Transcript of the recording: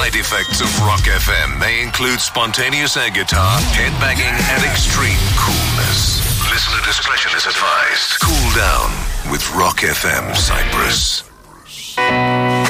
side effects of Rock FM may include spontaneous air guitar, headbanging, and extreme coolness. Listener discretion is advised. Cool down with Rock FM Cyprus.